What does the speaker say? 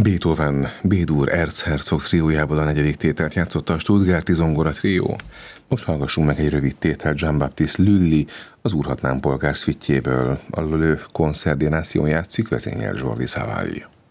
Beethoven B-dur erzherzog triójából a negyedik tételt játszotta a Stuttgarti zongora trió. Most hallgassunk meg egy rövid tételt Jean-Baptiste Lully, az Úrhatnám polgár szüitjéből, ahol ő Concert des Nations játszik, vezényel Jordi Savall.